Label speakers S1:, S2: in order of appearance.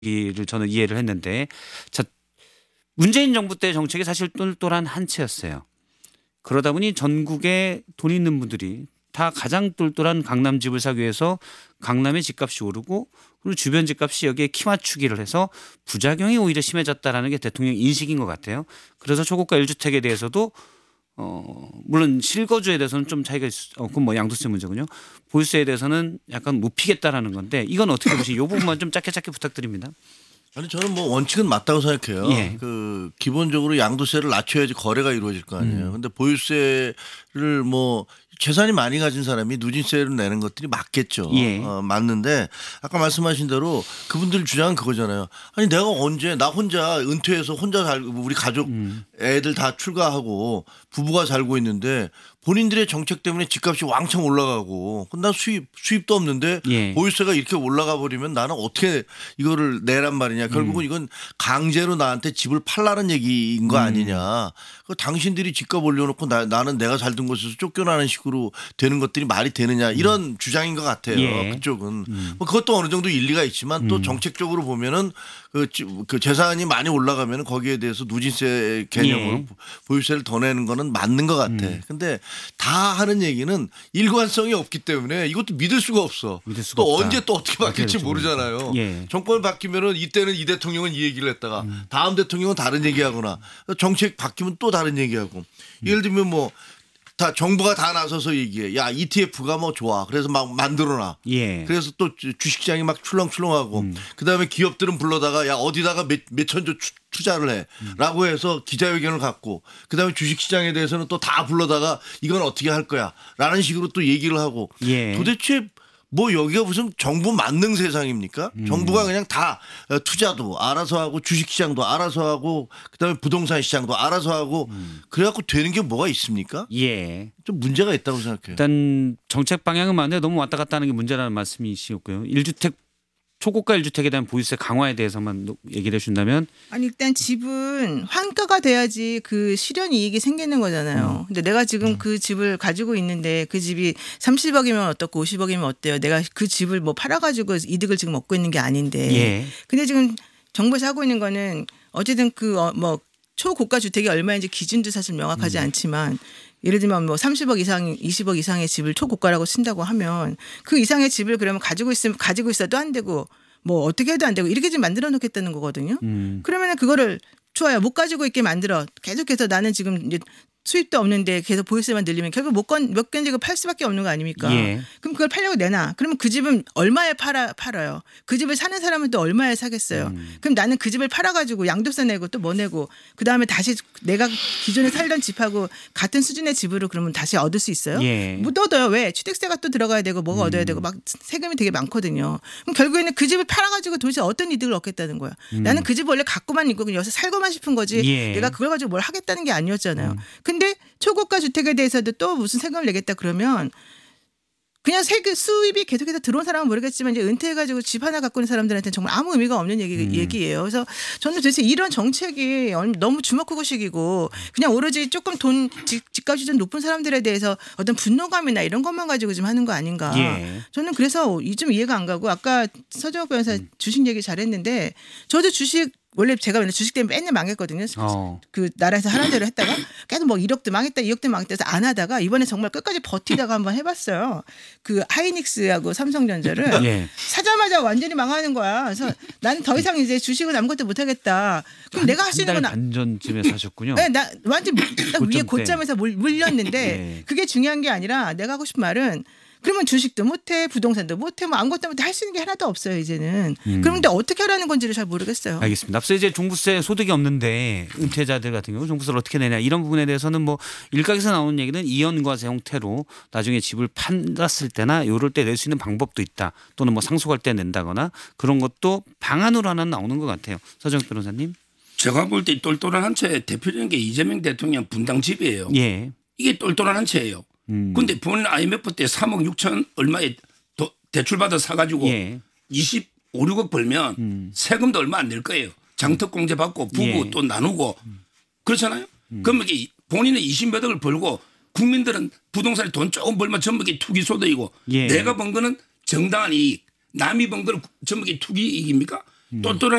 S1: 이를 저는 이해를 했는데 자, 문재인 정부 때 정책이 사실 똘똘한 한 채였어요. 그러다 보니 전국에 돈 있는 분들이 다 가장 똘똘한 강남 집을 사기 위해서 강남의 집값이 오르고 그리고 주변 집값이 여기에 키 맞추기를 해서 부작용이 오히려 심해졌다라는 게 대통령 인식인 것 같아요. 그래서 초고가 1주택에 대해서도 물론 실거주에 대해서는 좀 차이가 그건 뭐 양도세 문제군요. 보유세에 대해서는 약간 못 피겠다라는 건데 이건 어떻게 보시죠? 이 부분만 좀 짧게 부탁드립니다.
S2: 아니 저는 뭐 원칙은 맞다고 생각해요.
S1: 예.
S2: 그 기본적으로 양도세를 낮춰야지 거래가 이루어질 거 아니에요. 근데 보유세를 뭐 재산이 많이 가진 사람이 누진세를 내는 것들이 맞겠죠.
S1: 예.
S2: 맞는데 아까 말씀하신 대로 그분들 주장은 그거잖아요. 아니 내가 언제 나 혼자 은퇴해서 혼자 살고 우리 가족 애들 다 출가하고 부부가 살고 있는데 본인들의 정책 때문에 집값이 왕창 올라가고 난 수입도 없는데
S1: 예.
S2: 보유세가 이렇게 올라가 버리면 나는 어떻게 이거를 내란 말이냐. 결국은 이건 강제로 나한테 집을 팔라는 얘기인 거 아니냐. 그 당신들이 집값 올려놓고 나는 내가 살던 곳에서 쫓겨나는 식으로 되는 것들이 말이 되느냐 이런 주장인 것 같아요.
S1: 예.
S2: 그쪽은 뭐 그것도 어느 정도 일리가 있지만 또 정책적으로 보면은 그 재산이 많이 올라가면 거기에 대해서 누진세 개념으로
S1: 예.
S2: 보유세를 더 내는 거는 맞는 것 같아. 근데 다 하는 얘기는 일관성이 없기 때문에 이것도 믿을 수가 없어.
S1: 믿을 수가
S2: 또
S1: 없다.
S2: 언제 또 어떻게 바뀔지 모르잖아요.
S1: 예.
S2: 정권 바뀌면은 이때는 이 대통령은 이 얘기를 했다가 다음 대통령은 다른 얘기하거나 정책 바뀌면 또 다른 얘기하고 예를 들면 뭐 다 정부가 다 나서서 얘기해. 야 ETF가 뭐 좋아. 그래서 막 만들어놔.
S1: 예.
S2: 그래서 또 주식시장이 막 출렁출렁하고 그다음에 기업들은 불러다가 야 어디다가 몇 천조 투자를 해라고 해서 기자회견을 갖고 그다음에 주식시장에 대해서는 또 다 불러다가 이건 어떻게 할 거야라는 식으로 또 얘기를 하고
S1: 예.
S2: 도대체 뭐 여기가 무슨 정부 만능 세상입니까? 정부가 그냥 다 투자도 알아서 하고 주식시장도 알아서 하고 그다음에 부동산 시장도 알아서 하고 그래갖고 되는 게 뭐가 있습니까?
S1: 예.
S2: 좀 문제가 있다고 생각해요.
S1: 일단 정책 방향은 맞는데 너무 왔다 갔다 하는 게 문제라는 말씀이시었고요. 1주택 초고가 1주택에 대한 보유세 강화에 대해서만 얘기를 해준다면
S3: 아니 일단 집은 환가가 돼야지 그 실현 이익이 생기는 거잖아요. 근데 내가 지금 그 집을 가지고 있는데 그 집이 30억이면 어떻고 50억이면 어때요? 내가 그 집을 뭐 팔아가지고 이득을 지금 얻고 있는 게 아닌데.
S1: 예.
S3: 근데 지금 정부에서 하고 있는 거는 어쨌든 그 뭐 초고가 주택이 얼마인지 기준도 사실 명확하지 않지만 예를 들면 뭐 30억 이상, 20억 이상의 집을 초고가라고 쓴다고 하면 그 이상의 집을 그러면 가지고 있어도 안 되고 뭐 어떻게 해도 안 되고 이렇게 좀 만들어 놓겠다는 거거든요. 그러면은 그거를 좋아요. 못 가지고 있게 만들어. 계속해서 나는 지금 이제 수입도 없는데 계속 보유세만 늘리면 결국 몇 견디고 팔 수밖에 없는 거 아닙니까?
S1: 예.
S3: 그럼 그걸 팔려고 내놔. 그러면 그 집은 얼마에 팔아요? 그 집을 사는 사람은 또 얼마에 사겠어요? 그럼 나는 그 집을 팔아가지고 양도세 내고 또 뭐 내고 그다음에 다시 내가 기존에 살던 집하고 같은 수준의 집으로 그러면 다시 얻을 수 있어요?
S1: 예.
S3: 못 얻어요. 왜? 취득세가 또 들어가야 되고 뭐가 얻어야 되고 막 세금이 되게 많거든요. 그럼 결국에는 그 집을 팔아가지고 도대체 어떤 이득을 얻겠다는 거야. 나는 그 집 원래 갖고만 있고 그냥 여기서 살고만 싶은 거지
S1: 예.
S3: 내가 그걸 가지고 뭘 하겠다는 게 아니었잖아요. 근데 초고가 주택에 대해서도 또 무슨 세금을 내겠다 그러면 그냥 수입이 계속해서 들어온 사람은 모르겠지만 이제 은퇴해가지고 집 하나 갖고 있는 사람들한테는 정말 아무 의미가 없는 얘기예요. 그래서 저는 도대체 이런 정책이 너무 주먹구구식이고 그냥 오로지 조금 집값이 좀 높은 사람들에 대해서 어떤 분노감이나 이런 것만 가지고 좀 하는 거 아닌가.
S1: 예.
S3: 저는 그래서 좀 이해가 안 가고 아까 서정욱 변호사 주식 얘기 잘했는데 저도 원래 제가 맨날 주식 때문에 맨날 망했거든요. 그 나라에서 하라는 대로 했다가 계속 뭐 1억도 망했다 2억도 망했다 해서 안 하다가 이번에 정말 끝까지 버티다가 한번 해봤어요. 그 하이닉스하고 삼성전자를
S1: 예.
S3: 사자마자 완전히 망하는 거야. 그래서 나는 더 이상 이제 주식은 아무것도 못하겠다. 그럼 내가 할 수 있는 건
S1: 반 전쯤에 사셨군요.
S3: 네, 나 완전 딱 위에
S1: 고점 때.
S3: 고점에서 물렸는데
S1: 예.
S3: 그게 중요한 게 아니라 내가 하고 싶은 말은 그러면 주식도 못해 부동산도 못해 뭐 아무것도 못해 할 수 있는 게 하나도 없어요 이제는. 그런데 어떻게 하라는 건지를 잘 모르겠어요.
S1: 알겠습니다. 앞서 이제 종부세 소득이 없는데 은퇴자들 같은 경우 종부세를 어떻게 내냐 이런 부분에 대해서는 뭐 일각에서 나오는 얘기는 이연과세 형태로 나중에 집을 팔았을 때나 이럴 때 낼 수 있는 방법도 있다. 또는 뭐 상속할 때 낸다거나 그런 것도 방안으로 하나 나오는 것 같아요. 서정욱 변호사님.
S4: 제가 볼 때 똘똘한 한 채 대표적인 게 이재명 대통령 분당 집이에요.
S1: 예.
S4: 이게 똘똘한 한 채예요. 그런데 본인 IMF 때 3억 6천 얼마에 대출받아 사가지고
S1: 예.
S4: 25, 6억 벌면 세금도 얼마 안 낼 거예요. 장특공제 받고 부부
S1: 예.
S4: 또 나누고 그렇잖아요. 그러면 본인은 20몇 억을 벌고 국민들은 부동산에 돈 조금 벌면 전부 투기 소득이고
S1: 예.
S4: 내가 번 거는 정당한 이익 남이 번 거는 전부 투기 이익입니까? 똘똘한